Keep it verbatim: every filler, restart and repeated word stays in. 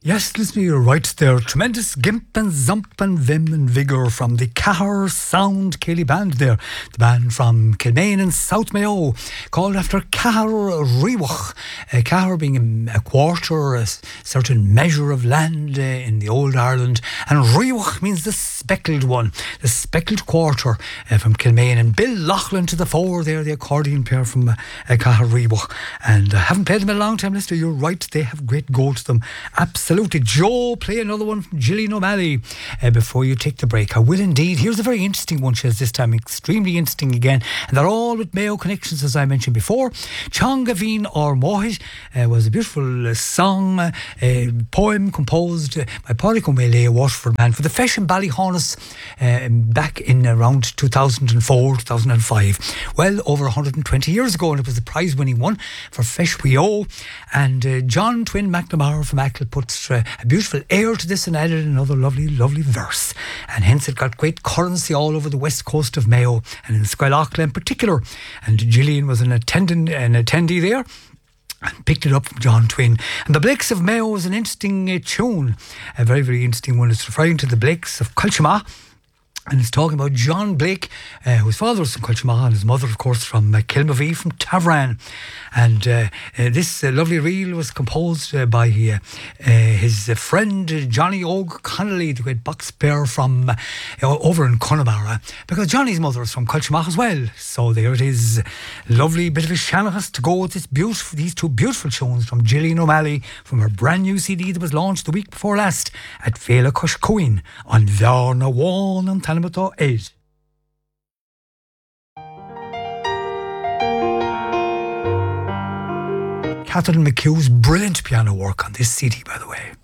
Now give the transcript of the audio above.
Yes, listen, you're right there. Tremendous gimp and zump and vim and vigour from the Cahir Sound Ceilidh band there. The band from Kilmaine in South Mayo, called after Cahir Riwach. Uh, Cahir being a, a quarter, a s- certain measure of land uh, in the old Ireland. And Riwach means the speckled one, the speckled quarter uh, from Kilmaine. And Bill Loughlin to the fore there, the accordion player from uh, uh, Cahir Riwach. And I uh, haven't played them in a long time, listener. You're right, they have great go to them. Absolutely. Absolutely. Joe, play another one from Gillian O'Malley uh, before you take the break. I will indeed. Here's a very interesting one, she has this time. Extremely interesting again. And they're all with Mayo connections, as I mentioned before. Chongaveen or Mohit uh, was a beautiful uh, song, uh, a poem composed uh, by Pádraig Ó Maolaí, a Waterford man, for the Feis in Ballyhaunis uh, back in around two thousand four, two thousand five. Well, over one hundred twenty years ago, and it was the prize-winning one for Feis We O. And uh, John Twin McNamara from Achill put uh, a beautiful air to this and added another lovely, lovely verse. And hence it got great currency all over the west coast of Mayo and in Skylochla in particular. And Gillian was an, attendant, an attendee there and picked it up from John Twin. And the Blakes of Mayo was an interesting uh, tune, a very, very interesting one. It's referring to the Blakes of Culchima. And it's talking about John Blake, uh, whose father was from Culchima and his mother, of course, from uh, Kilmavee, from Tavran. And uh, uh, this uh, lovely reel was composed uh, by uh, uh, his uh, friend uh, Johnny Og Connolly, the great box player from uh, over in Connemara, because Johnny's mother is from Culchima as well. So there it is, lovely bit of a Shanachas to go with this beautiful, these two beautiful tunes from Gillian O'Malley from her brand new C D that was launched the week before last at Féile Cush Coin on Varna One and Tanamato eight. Catherine McHugh's brilliant piano work on this C D, by the way.